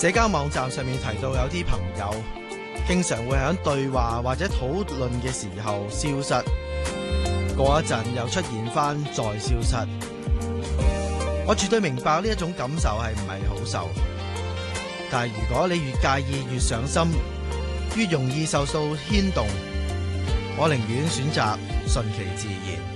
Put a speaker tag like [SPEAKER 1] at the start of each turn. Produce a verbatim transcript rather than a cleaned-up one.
[SPEAKER 1] 社交網站上面提到有啲朋友經常會喺對話或者討論嘅時候消失，過一陣又出現返再消失。我絕對明白呢一種感受係唔係好受，但係如果你越介意越上心，越容易受到牽動，我寧願選擇順其自然。